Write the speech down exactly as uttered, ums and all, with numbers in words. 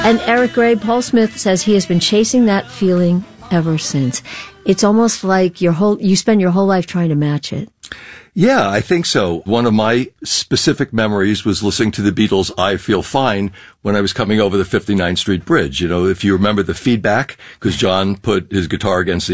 And Eric Gray, Paul Smith says he has been chasing that feeling ever since. It's almost like your whole, you spend your whole life trying to match it. Yeah, I think so. One of my specific memories was listening to the Beatles' I Feel Fine when I was coming over the fifty-ninth Street Bridge. You know, if you remember the feedback, because John put his guitar against the